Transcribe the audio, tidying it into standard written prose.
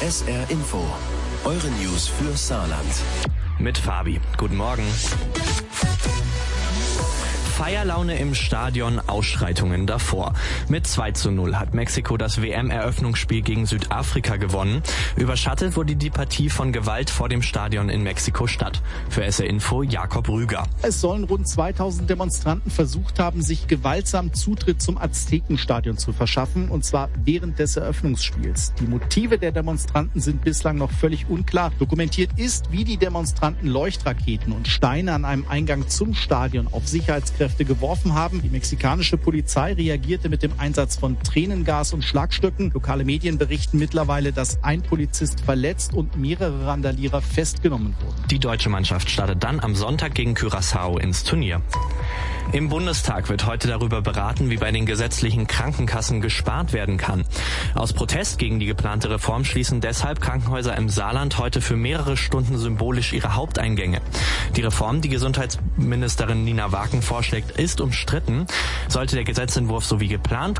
SR Info, eure News für Saarland. Mit Fabi. Guten Morgen. Feierlaune im Stadion, Ausschreitungen davor. Mit 2:0 hat Mexiko das WM-Eröffnungsspiel gegen Südafrika gewonnen. Überschattet wurde die Partie von Gewalt vor dem Stadion in Mexiko-Stadt. Für SR Info Jakob Rüger. Es sollen rund 2000 Demonstranten versucht haben, sich gewaltsam Zutritt zum Aztekenstadion zu verschaffen, und zwar während des Eröffnungsspiels. Die Motive der Demonstranten sind bislang noch völlig unklar. Dokumentiert ist, wie die Demonstranten Leuchtraketen und Steine an einem Eingang zum Stadion auf Sicherheitskräfte geworfen haben. Die mexikanische Polizei reagierte mit dem Einsatz von Tränengas und Schlagstöcken. Lokale Medien berichten mittlerweile, dass ein Polizist verletzt und mehrere Randalierer festgenommen wurden. Die deutsche Mannschaft startet dann am Sonntag gegen Curaçao ins Turnier. Im Bundestag wird heute darüber beraten, wie bei den gesetzlichen Krankenkassen gespart werden kann. Aus Protest gegen die geplante Reform schließen deshalb Krankenhäuser im Saarland heute für mehrere Stunden symbolisch ihre Haupteingänge. Die Reform, die Gesundheitsministerin Nina Waken vorschlägt, ist umstritten. Sollte der Gesetzentwurf so wie geplant